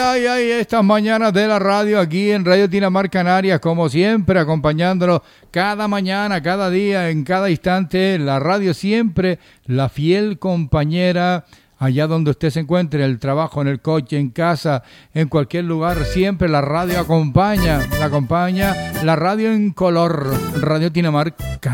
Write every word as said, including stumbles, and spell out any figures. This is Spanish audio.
ay, ay, estas mañanas de la radio aquí en Radio Tinamar Canarias, como siempre, acompañándolo cada mañana, cada día, en cada instante. La radio siempre, la fiel compañera, allá donde usted se encuentre, en el trabajo, en el coche, en casa, en cualquier lugar, siempre la radio acompaña, la acompaña, la radio en color, Radio Tinamar Canarias.